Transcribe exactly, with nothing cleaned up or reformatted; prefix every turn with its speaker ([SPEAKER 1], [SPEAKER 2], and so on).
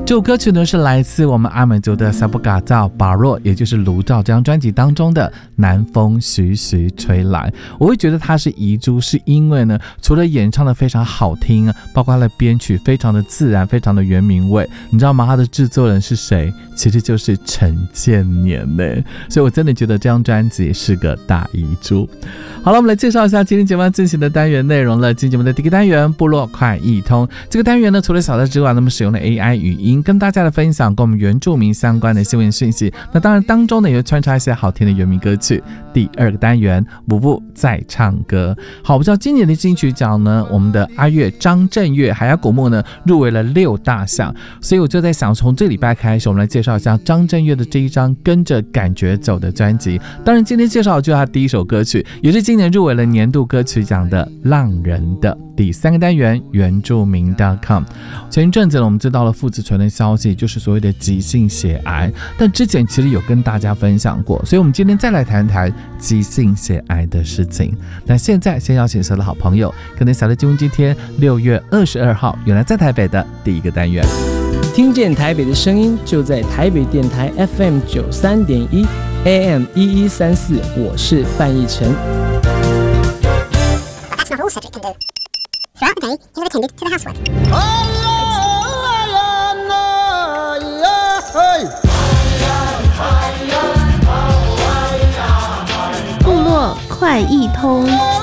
[SPEAKER 1] 这首歌曲呢是来自我们阿美族的萨布嘎造巴若，也就是卢照这张专辑当中的南风徐徐吹来。我会觉得它是遗珠，是因为呢除了演唱的非常好听，包括它的编曲非常的自然，非常的原民味。你知道吗？它的制作人是谁？其实就是陈建年呢。所以我真的觉得这张专辑是个大遗珠。好了，我们来介绍一下今天节目要进行的单元内容了。今天节目的第一个单元部落快易通，这个单元呢除了小的之外，那么使用了 A I 语音跟大家的分享跟我们原住民相关的新闻讯息，那当然当中呢也会穿插一些好听的原民歌曲。第二个单元补补在唱歌。好，我不知道今年的金曲奖呢，我们的阿月张震岳海牙古木呢入围了六大项，所以我就在想从这礼拜开始我们来介绍一下张震岳的这一张跟着感觉走的专辑。当然今天介绍的就是他第一首歌曲，也是今年入围了年度歌曲奖的浪人的。第三个单元原住民 .com。 前一阵子呢我们知道了傅子淳的消息，就是所谓的急性血癌，但之前其实有跟大家分享过，所以我们今天再来谈谈急性血癌的事情。那现在先邀请所有的好朋友跟着小的进入今天六月二十二号原来在台北的第一个单元。
[SPEAKER 2] 听见台北的声音，就在台北电台 F M 九三点一 A M 一一三四，我是范逸臣。
[SPEAKER 3] That's not all Cedric can do. Throughout the day, he'll attend to the housework.
[SPEAKER 4] 部落快易通。